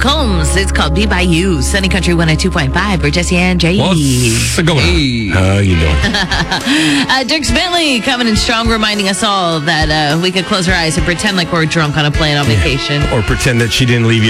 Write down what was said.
Combs. It's called Be By You. Sunny Country 102.5. We're Jesse and Jay. What's going on? How you doing? Dirks Bentley coming in strong, reminding us all that we could close our eyes and pretend like we're drunk on a plane on vacation. Or pretend that she didn't leave you